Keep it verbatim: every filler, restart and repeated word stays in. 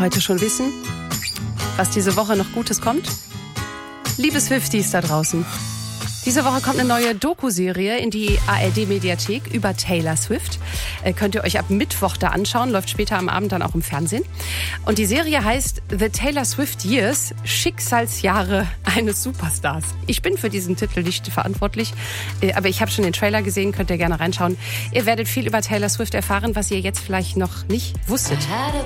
Heute schon wissen, was diese Woche noch Gutes kommt? Liebe Swifties da draußen. Diese Woche kommt eine neue Doku-Serie in die A R D-Mediathek über Taylor Swift. Äh, könnt ihr euch ab Mittwoch da anschauen, läuft später am Abend dann auch im Fernsehen. Und die Serie heißt The Taylor Swift Years, Schicksalsjahre eines Superstars. Ich bin für diesen Titel nicht verantwortlich, äh, aber ich habe schon den Trailer gesehen, könnt ihr gerne reinschauen. Ihr werdet viel über Taylor Swift erfahren, was ihr jetzt vielleicht noch nicht wusstet.